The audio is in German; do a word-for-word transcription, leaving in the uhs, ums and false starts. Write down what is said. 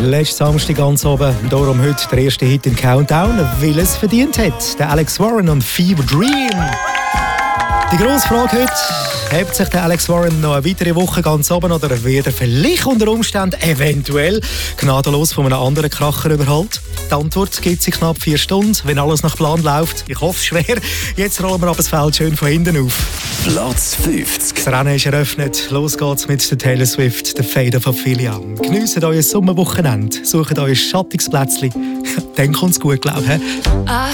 Letzten Samstag ganz oben, darum heute der erste Hit im Countdown, weil es verdient hat. Der Alex Warren und Fever Dream. Die grosse Frage heute, hebt sich der Alex Warren noch eine weitere Woche ganz oben oder wird er vielleicht unter Umständen eventuell gnadenlos von einem anderen Kracher überholt? Die Antwort gibt es in knapp vier Stunden, wenn alles nach Plan läuft. Ich hoffe es schwer. Jetzt rollen wir aber das Feld schön von hinten auf. Platz fünfzig. Das Rennen ist eröffnet. Los geht's mit der Taylor Swift, der Fade of Ophelia. Geniesst euer Sommerwochenende. Sucht euch ein schattiges Plätzchen. Dann kommt's gut, glaube ich.